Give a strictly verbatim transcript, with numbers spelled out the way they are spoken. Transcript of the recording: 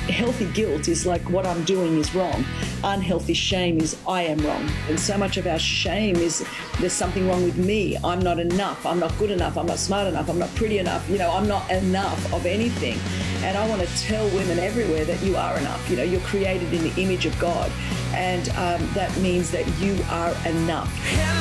healthy guilt is like what I'm doing is wrong. Unhealthy shame is I am wrong. And so much of our shame is there's something wrong with me. I'm not enough. I'm not good enough. I'm not smart enough. I'm not pretty enough. You know, I'm not enough of anything. And I want to tell women everywhere that you are enough. You know, you're created in the image of God. And um, that means that you are enough.